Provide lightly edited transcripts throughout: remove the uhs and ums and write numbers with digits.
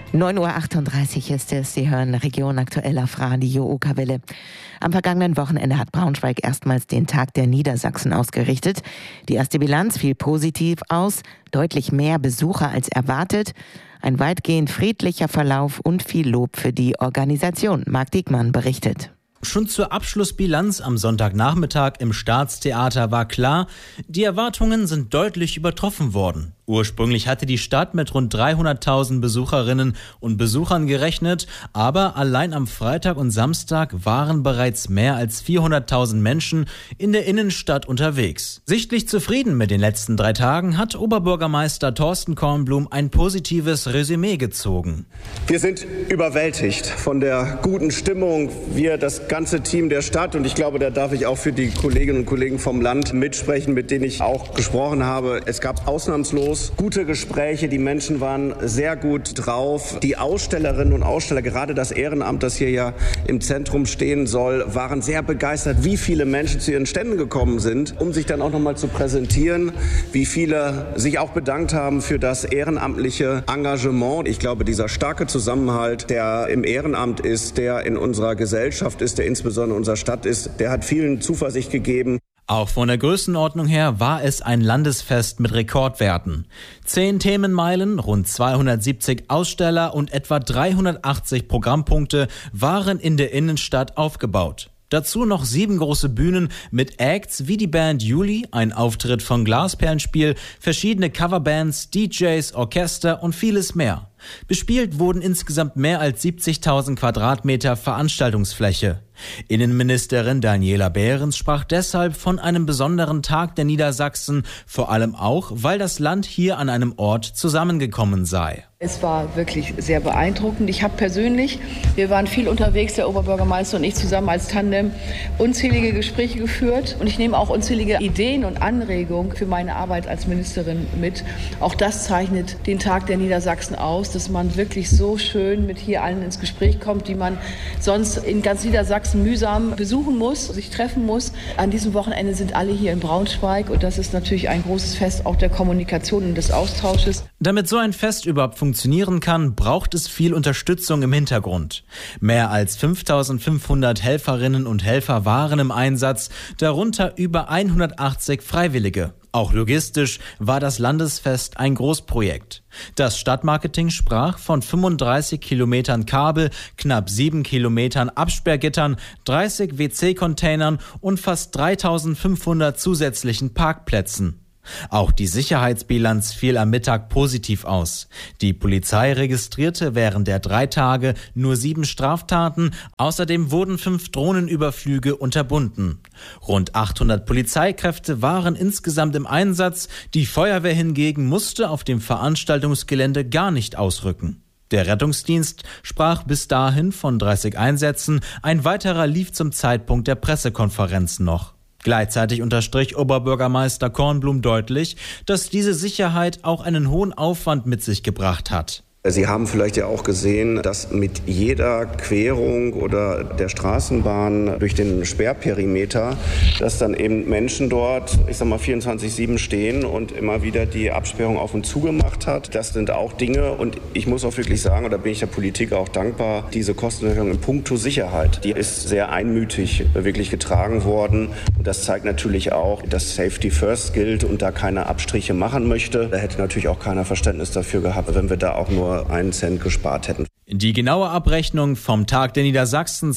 9:38 Uhr ist es. Sie hören Region aktuell auf Radio Okerwelle. Am vergangenen Wochenende hat Braunschweig erstmals den Tag der Niedersachsen ausgerichtet. Die erste Bilanz fiel positiv aus, deutlich mehr Besucher als erwartet. Ein weitgehend friedlicher Verlauf und viel Lob für die Organisation. Marc Diekmann berichtet. Schon zur Abschlussbilanz am Sonntagnachmittag im Staatstheater war klar, die Erwartungen sind deutlich übertroffen worden. Ursprünglich hatte die Stadt mit rund 300.000 Besucherinnen und Besuchern gerechnet, aber allein am Freitag und Samstag waren bereits mehr als 400.000 Menschen in der Innenstadt unterwegs. Sichtlich zufrieden mit den letzten 3 Tagen hat Oberbürgermeister Thorsten Kornblum ein positives Resümee gezogen. Wir sind überwältigt von der guten Stimmung. Wir, das ganze Team der Stadt, und ich glaube, da darf ich auch für die Kolleginnen und Kollegen vom Land mitsprechen, mit denen ich auch gesprochen habe. Es gab ausnahmslos gute Gespräche, die Menschen waren sehr gut drauf. Die Ausstellerinnen und Aussteller, gerade das Ehrenamt, das hier ja im Zentrum stehen soll, waren sehr begeistert, wie viele Menschen zu ihren Ständen gekommen sind, um sich dann auch noch mal zu präsentieren, wie viele sich auch bedankt haben für das ehrenamtliche Engagement. Ich glaube, dieser starke Zusammenhalt, der im Ehrenamt ist, der in unserer Gesellschaft ist, der insbesondere in unserer Stadt ist, der hat vielen Zuversicht gegeben. Auch von der Größenordnung her war es ein Landesfest mit Rekordwerten. 10 Themenmeilen, rund 270 Aussteller und etwa 380 Programmpunkte waren in der Innenstadt aufgebaut. Dazu noch 7 große Bühnen mit Acts wie die Band Juli, ein Auftritt von Glasperlenspiel, verschiedene Coverbands, DJs, Orchester und vieles mehr. Bespielt wurden insgesamt mehr als 70.000 Quadratmeter Veranstaltungsfläche. Innenministerin Daniela Behrens sprach deshalb von einem besonderen Tag der Niedersachsen, vor allem auch, weil das Land hier an einem Ort zusammengekommen sei. Es war wirklich sehr beeindruckend. Ich habe persönlich, wir waren viel unterwegs, der Oberbürgermeister und ich zusammen als Tandem, unzählige Gespräche geführt. Und ich nehme auch unzählige Ideen und Anregungen für meine Arbeit als Ministerin mit. Auch das zeichnet den Tag der Niedersachsen aus, dass man wirklich so schön mit hier allen ins Gespräch kommt, die man sonst in ganz Niedersachsen mühsam besuchen muss, sich treffen muss. An diesem Wochenende sind alle hier in Braunschweig und das ist natürlich ein großes Fest auch der Kommunikation und des Austausches. Damit so ein Fest überhaupt funktionieren kann, braucht es viel Unterstützung im Hintergrund. Mehr als 5.500 Helferinnen und Helfer waren im Einsatz, darunter über 180 Freiwillige. Auch logistisch war das Landesfest ein Großprojekt. Das Stadtmarketing sprach von 35 Kilometern Kabel, knapp 7 Kilometern Absperrgittern, 30 WC-Containern und fast 3.500 zusätzlichen Parkplätzen. Auch die Sicherheitsbilanz fiel am Mittag positiv aus. Die Polizei registrierte während der 3 Tage nur 7 Straftaten. Außerdem wurden 5 Drohnenüberflüge unterbunden. Rund 800 Polizeikräfte waren insgesamt im Einsatz. Die Feuerwehr hingegen musste auf dem Veranstaltungsgelände gar nicht ausrücken. Der Rettungsdienst sprach bis dahin von 30 Einsätzen. Ein weiterer lief zum Zeitpunkt der Pressekonferenz noch. Gleichzeitig unterstrich Oberbürgermeister Kornblum deutlich, dass diese Sicherheit auch einen hohen Aufwand mit sich gebracht hat. Sie haben vielleicht ja auch gesehen, dass mit jeder Querung oder der Straßenbahn durch den Sperrperimeter, dass dann eben Menschen dort, 24/7 stehen und immer wieder die Absperrung auf und zu gemacht hat. Das sind auch Dinge, und ich muss auch wirklich sagen, und da bin ich der Politik auch dankbar, diese Kostenerhöhung in puncto Sicherheit, die ist sehr einmütig wirklich getragen worden. Und das zeigt natürlich auch, dass Safety First gilt und da keine Abstriche machen möchte. Da hätte natürlich auch keiner Verständnis dafür gehabt, wenn wir da auch nur 1 Cent gespart hätten. Die genaue Abrechnung vom Tag der Niedersachsen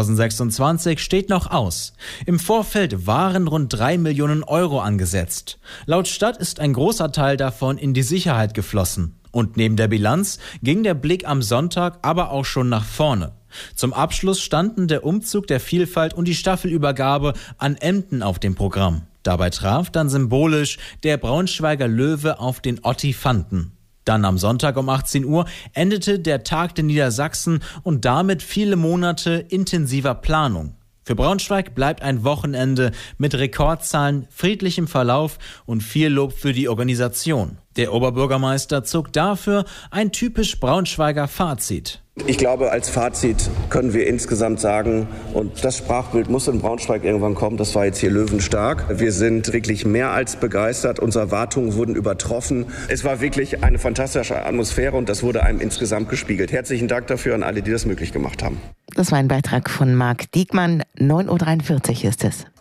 2026 steht noch aus. Im Vorfeld waren rund 3 Millionen Euro angesetzt. Laut Stadt ist ein großer Teil davon in die Sicherheit geflossen. Und neben der Bilanz ging der Blick am Sonntag aber auch schon nach vorne. Zum Abschluss standen der Umzug der Vielfalt und die Staffelübergabe an Emden auf dem Programm. Dabei traf dann symbolisch der Braunschweiger Löwe auf den Ottifanten. Dann am Sonntag um 18 Uhr endete der Tag der Niedersachsen und damit viele Monate intensiver Planung. Für Braunschweig bleibt ein Wochenende mit Rekordzahlen, friedlichem Verlauf und viel Lob für die Organisation. Der Oberbürgermeister zog dafür ein typisch Braunschweiger Fazit. Ich glaube, als Fazit können wir insgesamt sagen, und das Sprachbild muss in Braunschweig irgendwann kommen, das war jetzt hier löwenstark. Wir sind wirklich mehr als begeistert, unsere Erwartungen wurden übertroffen. Es war wirklich eine fantastische Atmosphäre und das wurde einem insgesamt gespiegelt. Herzlichen Dank dafür an alle, die das möglich gemacht haben. Das war ein Beitrag von Marc Diekmann, 9.43 Uhr ist es.